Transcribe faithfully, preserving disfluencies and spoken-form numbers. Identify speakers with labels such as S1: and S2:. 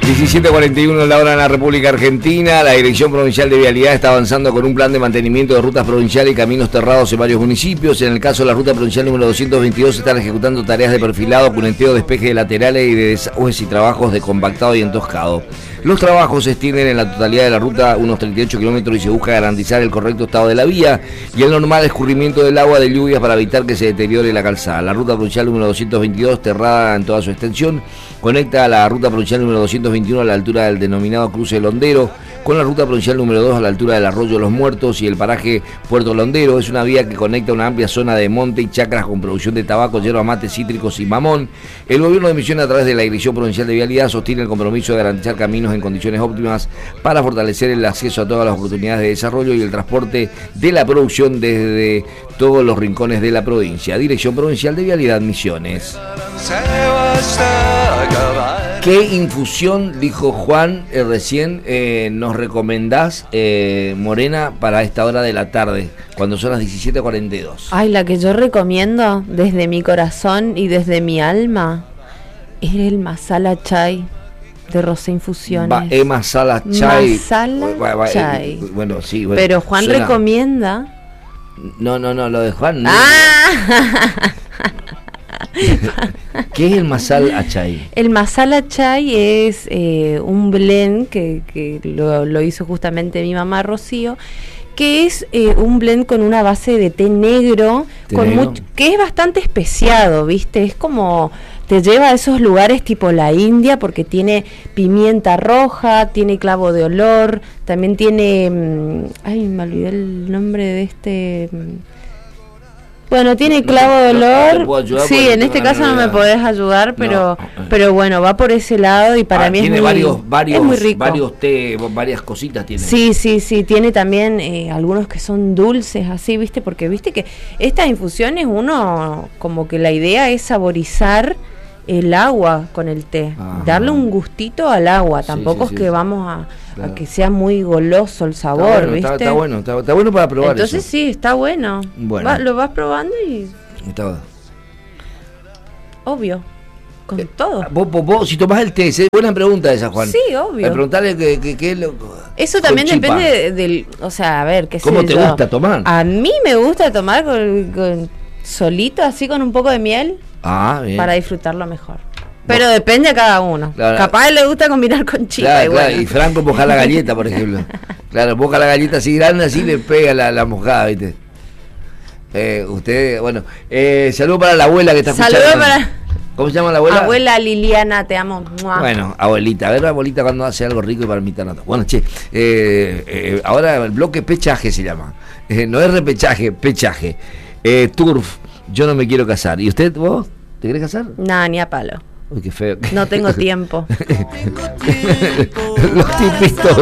S1: diecisiete cuarenta y uno la hora en la República Argentina. La Dirección Provincial de Vialidad está avanzando con un plan de mantenimiento de rutas provinciales y caminos terrados en varios municipios. En el caso de la ruta provincial número doscientos veintidós, están ejecutando tareas de perfilado, cuneteo, despeje de laterales y de desagües y trabajos de compactado y entoscado. Los trabajos se extienden en la totalidad de la ruta unos treinta y ocho kilómetros y se busca garantizar el correcto estado de la vía y el normal escurrimiento del agua de lluvias para evitar que se deteriore la calzada. La ruta provincial número doscientos veintidós, terrada en toda su extensión, conecta a la ruta provincial número doscientos veintiuno a la altura del denominado cruce Londero con la ruta provincial número dos a la altura del arroyo Los Muertos y el paraje Puerto Londero. Es una vía que conecta una amplia zona de monte y chacras con producción de tabaco, yerba mate, cítricos y mamón. El gobierno de Misiones, a través de la Dirección Provincial de Vialidad, sostiene el compromiso de garantizar caminos en condiciones óptimas para fortalecer el acceso a todas las oportunidades de desarrollo y el transporte de la producción desde todos los rincones de la provincia. Dirección Provincial de Vialidad, Misiones. ¿Qué infusión, dijo Juan eh, recién, eh, nos recomendás, eh, Morena, para esta hora de la tarde, cuando son las diecisiete cuarenta y dos?
S2: Ay, la que yo recomiendo desde mi corazón y desde mi alma es el Masala Chai de Rosé Infusiones.
S1: Va, eh, Masala Chai.
S2: Masala
S1: va, va,
S2: Chai.
S1: Eh, bueno, sí, bueno.
S2: Pero Juan
S1: suena...
S2: recomienda.
S1: No, no, no, lo de Juan no.
S2: ¡Ah!
S1: ¿Qué es el Masala Chai?
S2: El Masala Chai es eh, un blend que, que lo, lo hizo justamente mi mamá Rocío, que es eh, un blend con una base de té negro,
S1: ¿Té
S2: con
S1: negro?
S2: mucho, que es bastante especiado, ¿viste? Es como te lleva a esos lugares tipo la India, porque tiene pimienta roja, tiene clavo de olor, también tiene, mmm, ay, me olvidé el nombre de este... Mmm, Bueno, tiene
S1: no,
S2: clavo de
S1: no,
S2: olor.
S1: no ayudar,
S2: sí, en este caso no me podés ayudar, pero
S1: no.
S2: pero bueno, va por ese lado y para
S1: ah,
S2: mí es
S1: tiene
S2: muy,
S1: varios, varios,
S2: es muy rico.
S1: varios té, varias cositas tiene.
S2: Sí, sí, sí, tiene también eh, algunos que son dulces, así, ¿viste? Porque viste que estas infusiones uno, como que la idea es saborizar el agua con el té, Ajá. darle un gustito al agua, tampoco sí, sí, es que sí. vamos a, claro. a que sea muy goloso el sabor,
S1: está bueno,
S2: ¿viste?
S1: Está, está bueno, está, está bueno para probar.
S2: Entonces
S1: eso.
S2: sí, está bueno.
S1: bueno.
S2: Va, lo vas probando y...
S1: Está...
S2: Obvio, con eh, todo.
S1: Vos, vos, vos, si tomás el té, ¿sí? Buena pregunta esa, Juan.
S2: Sí, obvio.
S1: Preguntarle que, que, que lo,
S2: Eso también depende de, del, o sea, a ver, qué sé yo.
S1: ¿Cómo te gusta tomar?
S2: A mí me gusta tomar con, con solito, así con un poco de miel.
S1: Ah, bien.
S2: Para disfrutarlo mejor. Pero vos, depende a cada uno.
S1: Claro,
S2: capaz le gusta combinar con chipa.
S1: Claro,
S2: y,
S1: claro,
S2: bueno.
S1: y Franco moja la galleta, por ejemplo. Claro, moja la galleta así grande, así le pega la, la mojada, ¿viste? Eh, usted, bueno, eh, saludo para la abuela que está escuchando.
S2: Saludo para...
S1: ¿Cómo se llama la abuela?
S2: Abuela Liliana, te amo. ¡Mua!
S1: Bueno, abuelita, a ver la abuelita cuando hace algo rico y para invitarnos. Bueno, che, eh, eh, ahora el bloque pechaje se llama. Eh, no es repechaje, pechaje. Eh, turf, yo no me quiero casar. ¿Y usted, vos? ¿Te querés casar?
S2: No, ni a palo.
S1: Uy, qué feo.
S2: No tengo tiempo.
S1: Los tipitos